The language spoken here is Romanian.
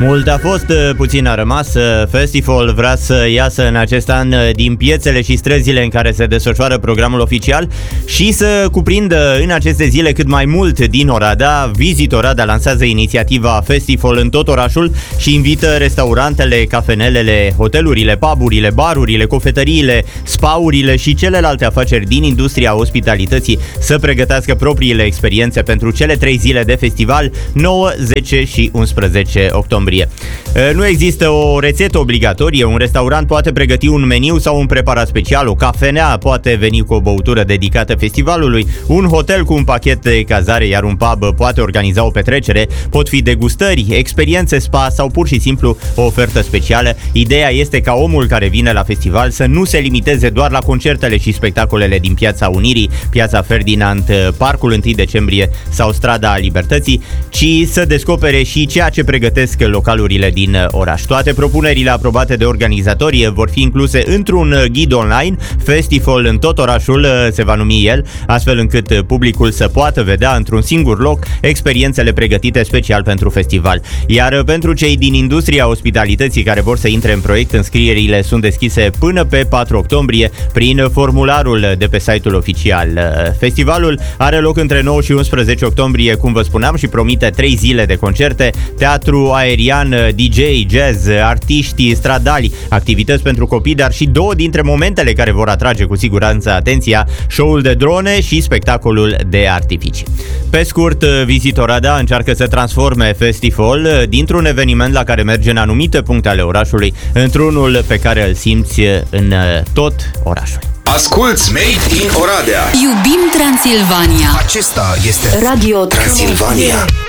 Mult a fost, puțin a rămas. Festival vrea să iasă în acest an din piețele și străzile în care se desfășoară programul oficial și să cuprindă în aceste zile cât mai mult din Oradea. Visit Oradea lansează inițiativa Festival în tot orașul și invită restaurantele, cafenelele, hotelurile, puburile, barurile, cofetăriile, spaurile și celelalte afaceri din industria ospitalității să pregătească propriile experiențe pentru cele 3 zile de festival, 9, 10 și 11 octombrie. Nu există o rețetă obligatorie, un restaurant poate pregăti un meniu sau un preparat special, o cafenea poate veni cu o băutură dedicată festivalului, un hotel cu un pachet de cazare, iar un pub poate organiza o petrecere, pot fi degustări, experiențe spa sau pur și simplu o ofertă specială. Ideea este ca omul care vine la festival să nu se limiteze doar la concertele și spectacolele din Piața Unirii, Piața Ferdinand, Parcul 1 decembrie sau Strada Libertății, ci să descopere și ceea ce pregătesc localurile din oraș. Toate propunerile aprobate de organizatori vor fi incluse într-un ghid online, Festival în tot orașul se va numi el, astfel încât publicul să poată vedea într-un singur loc experiențele pregătite special pentru festival. Iar pentru cei din industria ospitalității care vor să intre în proiect, înscrierile sunt deschise până pe 4 octombrie prin formularul de pe site-ul oficial. Festivalul are loc între 9 și 11 octombrie, cum vă spuneam, și promite 3 zile de concerte, teatru aerian, DJ, jazz, artiști stradali, activități pentru copii, dar și 2 dintre momentele care vor atrage cu siguranță atenția, show-ul de drone și spectacolul de artificii. Pe scurt, Visit Oradea încearcă să transforme Festival dintr-un eveniment la care merge în anumite puncte ale orașului într-unul pe care îl simți în tot orașul. Asculți Made in Oradea. Iubim Transilvania. Acesta este Radio Transilvania.